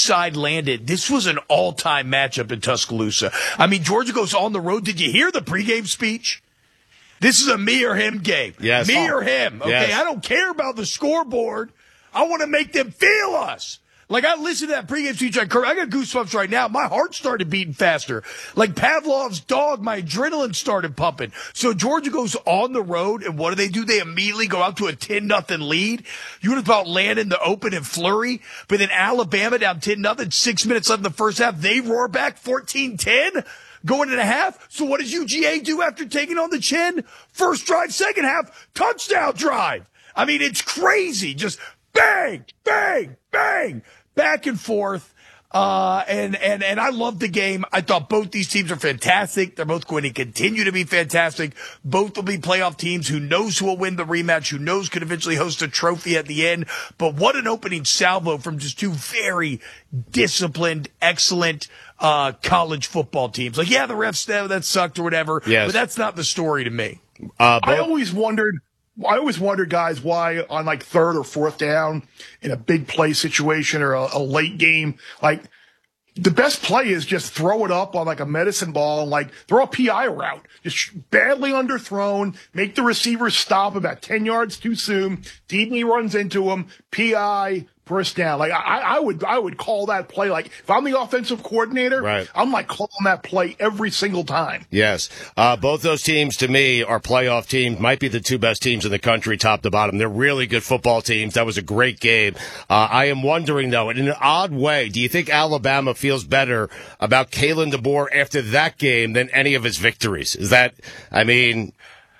side landed, this was an all-time matchup in Tuscaloosa. I mean, Georgia goes on the road. Did you hear the pregame speech? This is a me or him game. Yes. Me or him. Okay, yes. I don't care about the scoreboard. I want to make them feel us. Like, I listened to that pregame speech. I got goosebumps right now. My heart started beating faster. Like Pavlov's dog, my adrenaline started pumping. So Georgia goes on the road, and what do? They immediately go out to a 10-0 lead. You would have thought Landon the open and flurry, but then Alabama down 10-0, 6 minutes left in the first half. They roar back 14-10. Going in a half. So what does UGA do after taking on the chin? First drive, second half, touchdown drive. I mean, it's crazy. Just bang, bang, bang, back and forth. And I love the game. I thought both these teams are fantastic. They're both going to continue to be fantastic. Both will be playoff teams. Who knows who will win the rematch? Who knows could eventually host a trophy at the end? But what an opening salvo from just two very disciplined, excellent college football teams. Like, yeah, the refs, that sucked or whatever. Yes. But that's not the story to me. I always wondered, guys, why on like third or fourth down in a big play situation or a late game, like the best play is just throw it up on like a medicine ball and like throw a PI route. Just badly underthrown, make the receiver stop about 10 yards too soon. Deebney runs into him, PI, first down. Like I would call that play. Like if I'm the offensive coordinator, right, I'm like calling that play every single time. Yes. Both those teams to me are playoff teams, might be the two best teams in the country, top to bottom. They're really good football teams. That was a great game. I am wondering though, in an odd way, do you think Alabama feels better about Kalen DeBoer after that game than any of his victories? Is that, I mean,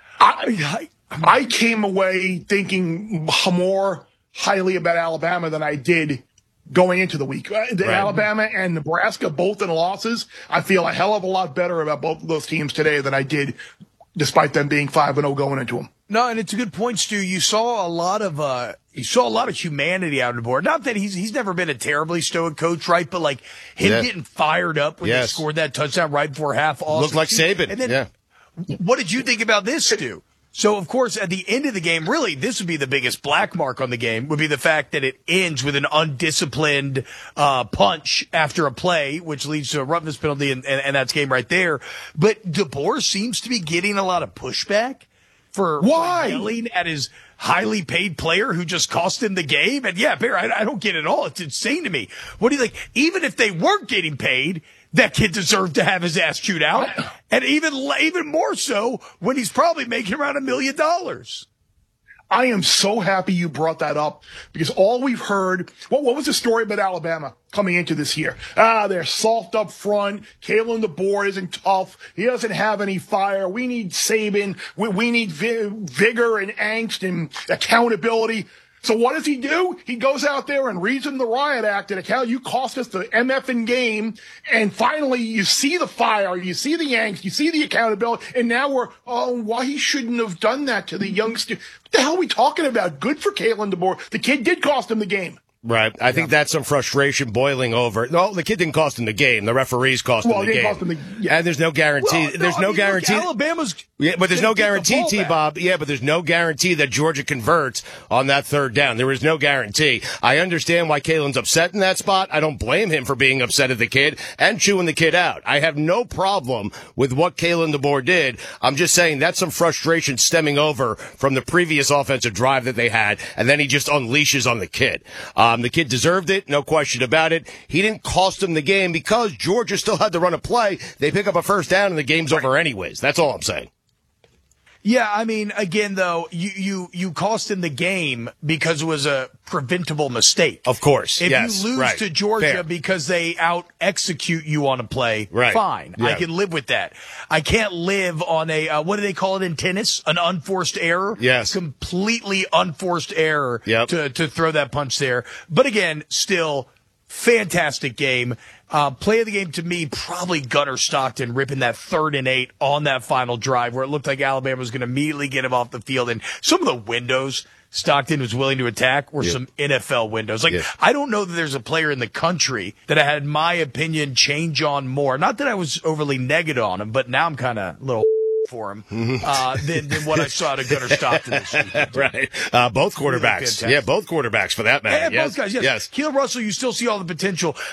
I came away thinking more highly about Alabama than I did going into the week. Right. Alabama and Nebraska, both in losses. I feel a hell of a lot better about both of those teams today than I did, despite them being 5-0 going into them. No, and it's a good point, Stu. You saw a lot of humanity out on the board. Not that he's never been a terribly stoic coach, right? But like him getting fired up when they scored that touchdown right before half. Awesome. Looked like Saban. And then, what did you think about this, Stu? So, of course, at the end of the game, really, this would be the biggest black mark on the game, would be the fact that it ends with an undisciplined punch after a play, which leads to a roughness penalty, and that's game right there. But DeBoer seems to be getting a lot of pushback for yelling at his highly paid player who just cost him the game. And, yeah, Bear, I don't get it all. It's insane to me. What do you think? Even if they weren't getting paid, that kid deserved to have his ass chewed out, and even more so when he's probably making around $1 million. I am so happy you brought that up because all we've heard, what was the story about Alabama coming into this year? They're soft up front. Kalen DeBoer isn't tough. He doesn't have any fire. We need Saban. We need vigor and angst and accountability. So what does he do? He goes out there and reads him the riot act and you cost us the MFing game. And finally you see the fire, you see the angst, you see the accountability. And now why he shouldn't have done that to the youngster. What the hell are we talking about? Good for Kalen DeBoer. The kid did cost him the game. Right. I think that's some frustration boiling over. No, the kid didn't cost him the game. The referees cost him the game. And there's no guarantee. There's no guarantee. Alabama's. Yeah, but there's no guarantee, T-Bob. Yeah, but there's no guarantee that Georgia converts on that third down. There is no guarantee. I understand why Kalen's upset in that spot. I don't blame him for being upset at the kid and chewing the kid out. I have no problem with what Kalen DeBoer did. I'm just saying that's some frustration stemming over from the previous offensive drive that they had, and then he just unleashes on the kid. The kid deserved it, no question about it. He didn't cost him the game because Georgia still had to run a play. They pick up a first down and the game's over anyways. That's all I'm saying. Yeah, I mean, again, though, you cost him the game because it was a preventable mistake. Of course, if you lose to Georgia because they out-execute you on a play, fine. Yeah. I can live with that. I can't live on a, what do they call it in tennis? An unforced error? Yes. Completely unforced error to throw that punch there. But again, still, fantastic game. Play of the game to me, probably Gunnar Stockton ripping that 3rd and 8 on that final drive where it looked like Alabama was going to immediately get him off the field. And some of the windows Stockton was willing to attack were some NFL windows. Like, I don't know that there's a player in the country that I had my opinion change on more. Not that I was overly negative on him, but now I'm kind of a little for him than what I saw to Gunnar Stockton this weekend. Right. Both quarterbacks. Yeah, both quarterbacks for that matter. Both guys, yes. Keelan Russell, you still see all the potential.